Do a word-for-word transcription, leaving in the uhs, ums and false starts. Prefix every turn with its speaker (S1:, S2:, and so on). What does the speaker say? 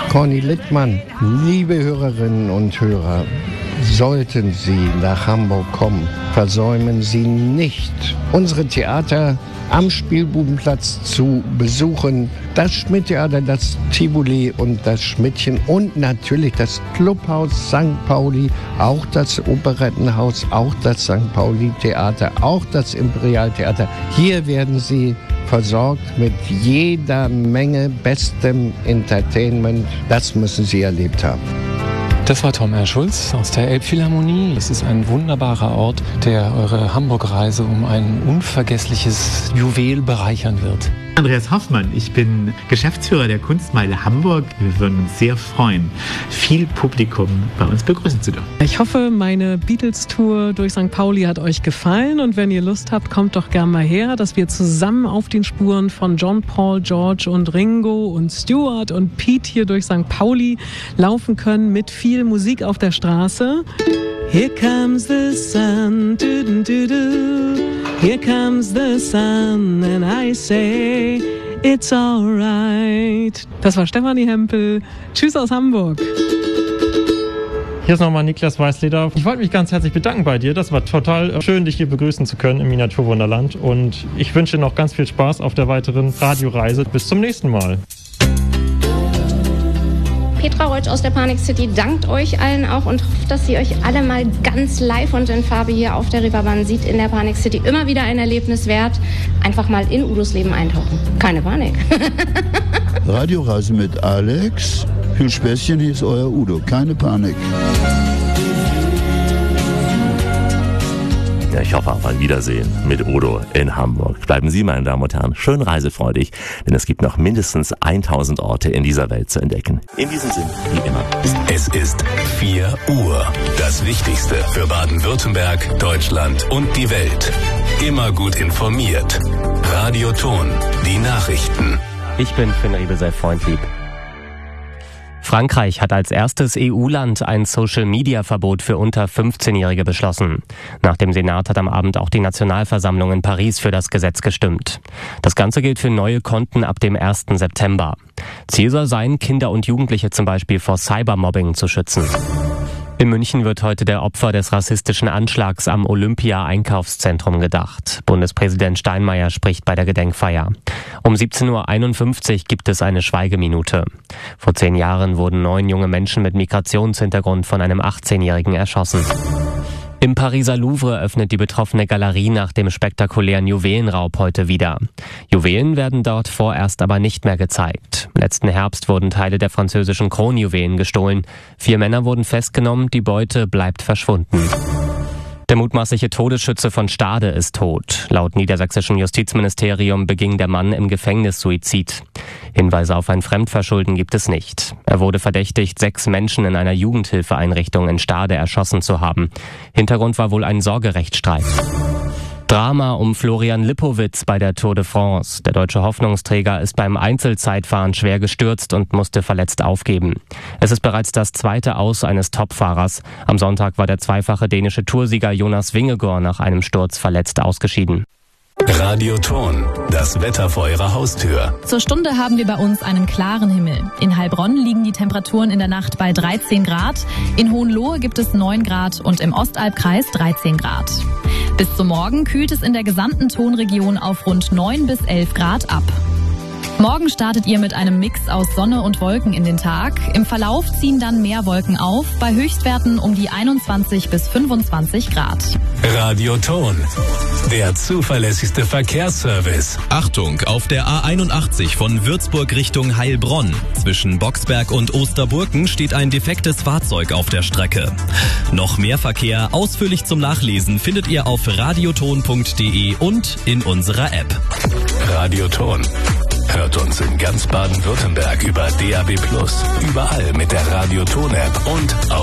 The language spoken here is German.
S1: Conny Littmann, liebe Hörerinnen und Hörer, sollten Sie nach Hamburg kommen, versäumen Sie nicht, unsere Theater am Spielbudenplatz zu besuchen. Das Schmidt-Theater, das Tivoli und das Schmidtchen und natürlich das Clubhaus Sankt Pauli, auch das Operettenhaus, auch das Sankt Pauli-Theater, auch das Imperialtheater. Hier werden Sie versorgt mit jeder Menge bestem Entertainment. Das müssen Sie erlebt haben.
S2: Das war Tom Erschulz aus der Elbphilharmonie. Es ist ein wunderbarer Ort, der eure Hamburg-Reise um ein unvergessliches Juwel bereichern wird.
S3: Andreas Hoffmann, ich bin Geschäftsführer der Kunstmeile Hamburg. Wir würden uns sehr freuen, viel Publikum bei uns begrüßen zu dürfen.
S4: Ich hoffe, meine Beatles-Tour durch Sankt Pauli hat euch gefallen und wenn ihr Lust habt, kommt doch gerne mal her, dass wir zusammen auf den Spuren von John, Paul, George und Ringo und Stuart und Pete hier durch Sankt Pauli laufen können mit viel Musik auf der Straße. Here comes the sun, do do do do. Here comes the sun and I say it's alright. Das war Stefanie Hempel. Tschüss aus Hamburg.
S5: Hier ist nochmal Niklas Weißleder. Ich wollte mich ganz herzlich bedanken bei dir. Das war total schön, dich hier begrüßen zu können im Miniaturwunderland. Und ich wünsche noch ganz viel Spaß auf der weiteren Radioreise. Bis zum nächsten Mal.
S6: Petra Reutsch aus der Panik City dankt euch allen auch und hofft, dass sie euch alle mal ganz live und in Farbe hier auf der Reeperbahn sieht in der Panik City. Immer wieder ein Erlebnis wert. Einfach mal in Udos Leben eintauchen. Keine Panik.
S7: Radioreise mit Alex. Viel Späßchen, hier ist euer Udo. Keine Panik.
S8: Ja, ich hoffe auf ein Wiedersehen mit Udo in Hamburg. Bleiben Sie, meine Damen und Herren, schön reisefreudig, denn es gibt noch mindestens tausend Orte in dieser Welt zu entdecken. In diesem Sinn, wie immer.
S9: Es ist vier Uhr. Das Wichtigste für Baden-Württemberg, Deutschland und die Welt. Immer gut informiert. Radio Ton, die Nachrichten.
S10: Ich bin Finn Riebesell, Freundlieb. Frankreich hat als erstes E U-Land ein Social-Media-Verbot für unter fünfzehnjährige beschlossen. Nach dem Senat hat am Abend auch die Nationalversammlung in Paris für das Gesetz gestimmt. Das Ganze gilt für neue Konten ab dem ersten September. Ziel soll sein, Kinder und Jugendliche zum Beispiel vor Cybermobbing zu schützen. In München wird heute der Opfer des rassistischen Anschlags am Olympia-Einkaufszentrum gedacht. Bundespräsident Steinmeier spricht bei der Gedenkfeier. Um siebzehn Uhr einundfünfzig gibt es eine Schweigeminute. Vor zehn Jahren wurden neun junge Menschen mit Migrationshintergrund von einem achtzehnjährigen erschossen. Im Pariser Louvre öffnet die betroffene Galerie nach dem spektakulären Juwelenraub heute wieder. Juwelen werden dort vorerst aber nicht mehr gezeigt. Letzten Herbst wurden Teile der französischen Kronjuwelen gestohlen. Vier Männer wurden festgenommen, die Beute bleibt verschwunden. Der mutmaßliche Todesschütze von Stade ist tot. Laut niedersächsischen Justizministerium beging der Mann im Gefängnis Suizid. Hinweise auf ein Fremdverschulden gibt es nicht. Er wurde verdächtigt, sechs Menschen in einer Jugendhilfeeinrichtung in Stade erschossen zu haben. Hintergrund war wohl ein Sorgerechtsstreit. Drama um Florian Lippowitz bei der Tour de France. Der deutsche Hoffnungsträger ist beim Einzelzeitfahren schwer gestürzt und musste verletzt aufgeben. Es ist bereits das zweite Aus eines Topfahrers. Am Sonntag war der zweifache dänische Toursieger Jonas Vingegaard nach einem Sturz verletzt ausgeschieden.
S9: Radio Ton, das Wetter vor Ihrer Haustür.
S11: Zur Stunde haben wir bei uns einen klaren Himmel. In Heilbronn liegen die Temperaturen in der Nacht bei dreizehn Grad. In Hohenlohe gibt es neun Grad und im Ostalbkreis dreizehn Grad. Bis zum Morgen kühlt es in der gesamten Tonregion auf rund neun bis elf Grad ab. Morgen startet ihr mit einem Mix aus Sonne und Wolken in den Tag. Im Verlauf ziehen dann mehr Wolken auf, bei Höchstwerten um die einundzwanzig bis fünfundzwanzig Grad.
S9: Radio Ton, der zuverlässigste Verkehrsservice.
S12: Achtung, auf der A einundachtzig von Würzburg Richtung Heilbronn. Zwischen Boxberg und Osterburken steht ein defektes Fahrzeug auf der Strecke. Noch mehr Verkehr ausführlich zum Nachlesen findet ihr auf radioton punkt de und in unserer App.
S9: Radio Ton. Hört uns in ganz Baden-Württemberg über D A B plus, überall mit der Radio Ton App und auf